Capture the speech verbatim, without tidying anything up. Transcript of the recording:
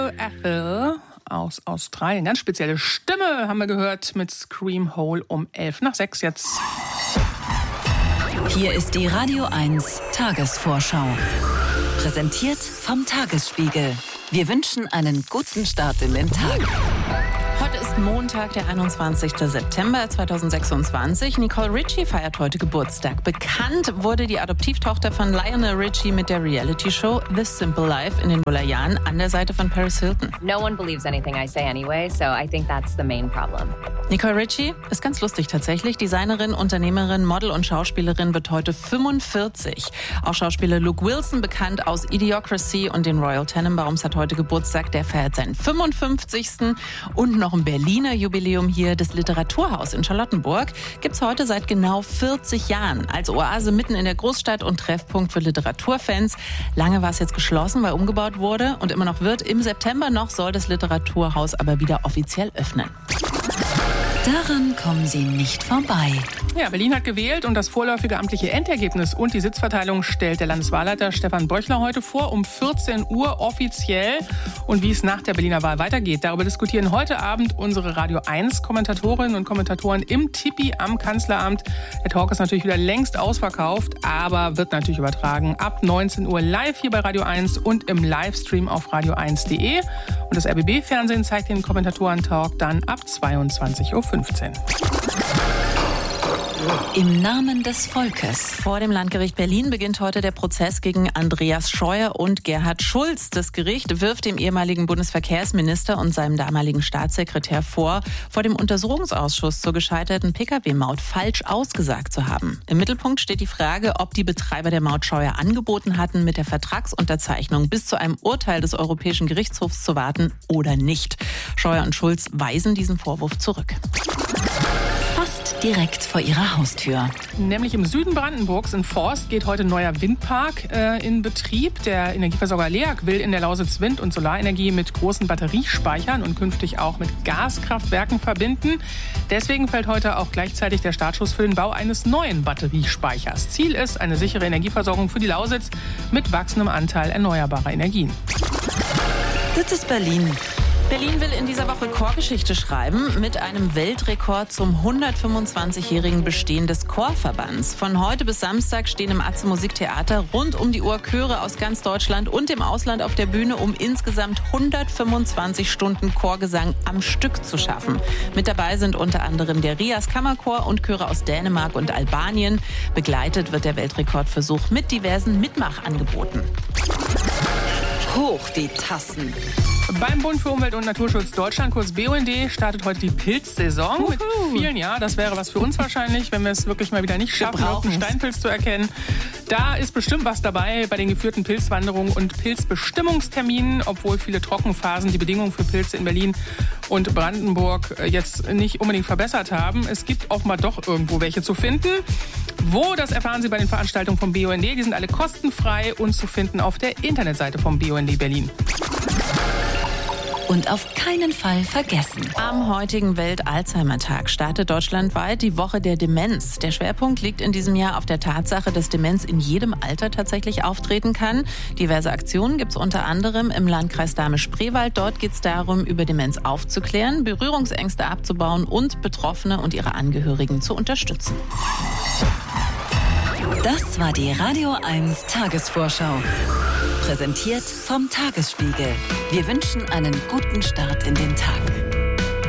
Joe Ethel aus Australien. Ganz spezielle Stimme haben wir gehört mit Scream Hole um elf nach sechs jetzt. Hier ist die Radio eins Tagesvorschau. Präsentiert vom Tagesspiegel. Wir wünschen einen guten Start in den Tag. Heute ist Montag, der einundzwanzigster September zweitausendsechsundzwanzig. Nicole Richie feiert heute Geburtstag. Bekannt wurde die Adoptivtochter von Lionel Richie mit der Reality-Show The Simple Life in den Nullerjahren an der Seite von Paris Hilton. No one believes anything I say anyway, so I think that's the main problem. Nicole Richie ist ganz lustig tatsächlich. Designerin, Unternehmerin, Model und Schauspielerin wird heute fünfundvierzig. Auch Schauspieler Luke Wilson, bekannt aus Idiocracy und den Royal Tenenbaums, hat heute Geburtstag. Der feiert seinen fünfundfünfzigsten Und noch ein Berliner Jubiläum hier. Das Literaturhaus in Charlottenburg gibt's heute seit genau vierzig Jahren. Als Oase mitten in der Großstadt und Treffpunkt für Literaturfans. Lange war es jetzt geschlossen, weil umgebaut wurde und immer noch wird. Im September noch soll das Literaturhaus aber wieder offiziell öffnen. Daran kommen Sie nicht vorbei. Ja, Berlin hat gewählt und das vorläufige amtliche Endergebnis und die Sitzverteilung stellt der Landeswahlleiter Stefan Böchler heute vor, um vierzehn Uhr offiziell. Und wie es nach der Berliner Wahl weitergeht, darüber diskutieren heute Abend unsere Radio eins Kommentatorinnen und Kommentatoren im Tipi am Kanzleramt. Der Talk ist natürlich wieder längst ausverkauft, aber wird natürlich übertragen ab neunzehn Uhr live hier bei Radio eins und im Livestream auf radio eins punkt de. Und das R B B-Fernsehen zeigt den Kommentatoren-Talk dann ab zweiundzwanzig Uhr fünfzehn. Im Namen des Volkes. Vor dem Landgericht Berlin beginnt heute der Prozess gegen Andreas Scheuer und Gerhard Schulz. Das Gericht wirft dem ehemaligen Bundesverkehrsminister und seinem damaligen Staatssekretär vor, vor dem Untersuchungsausschuss zur gescheiterten P K W-Maut falsch ausgesagt zu haben. Im Mittelpunkt steht die Frage, ob die Betreiber der Maut Scheuer angeboten hatten, mit der Vertragsunterzeichnung bis zu einem Urteil des Europäischen Gerichtshofs zu warten oder nicht. Scheuer und Schulz weisen diesen Vorwurf zurück. Fast direkt vor ihrer Haustür. Nämlich im Süden Brandenburgs in Forst geht heute ein neuer Windpark äh, in Betrieb. Der Energieversorger LEAG will in der Lausitz Wind- und Solarenergie mit großen Batteriespeichern und künftig auch mit Gaskraftwerken verbinden. Deswegen fällt heute auch gleichzeitig der Startschuss für den Bau eines neuen Batteriespeichers. Ziel ist eine sichere Energieversorgung für die Lausitz mit wachsendem Anteil erneuerbarer Energien. Das ist Berlin. Berlin will in dieser Woche Chorgeschichte schreiben mit einem Weltrekord zum hundertfünfundzwanzigjährigen Bestehen des Chorverbands. Von heute bis Samstag stehen im Atze Musiktheater rund um die Uhr Chöre aus ganz Deutschland und dem Ausland auf der Bühne, um insgesamt hundertfünfundzwanzig Stunden Chorgesang am Stück zu schaffen. Mit dabei sind unter anderem der Rias Kammerchor und Chöre aus Dänemark und Albanien. Begleitet wird der Weltrekordversuch mit diversen Mitmachangeboten. Hoch die Tassen. Beim Bund für Umwelt und Naturschutz Deutschland, kurz B U N D, startet heute die Pilzsaison. Uhu. Mit vielen, ja, das wäre was für uns wahrscheinlich, wenn wir es wirklich mal wieder nicht schaffen, einen Steinpilz zu erkennen. Da ist bestimmt was dabei bei den geführten Pilzwanderungen und Pilzbestimmungsterminen, obwohl viele Trockenphasen die Bedingungen für Pilze in Berlin und Brandenburg jetzt nicht unbedingt verbessert haben. Es gibt offenbar doch irgendwo welche zu finden. Wo, das erfahren Sie bei den Veranstaltungen vom B U N D. Die sind alle kostenfrei und zu finden auf der Internetseite vom B U N D Berlin. Und auf keinen Fall vergessen. Am heutigen Welt-Alzheimer-Tag startet deutschlandweit die Woche der Demenz. Der Schwerpunkt liegt in diesem Jahr auf der Tatsache, dass Demenz in jedem Alter tatsächlich auftreten kann. Diverse Aktionen gibt es unter anderem im Landkreis Dahme-Spreewald. Dort geht es darum, über Demenz aufzuklären, Berührungsängste abzubauen und Betroffene und ihre Angehörigen zu unterstützen. Das war die Radio eins Tagesvorschau. Präsentiert vom Tagesspiegel. Wir wünschen einen guten Start in den Tag.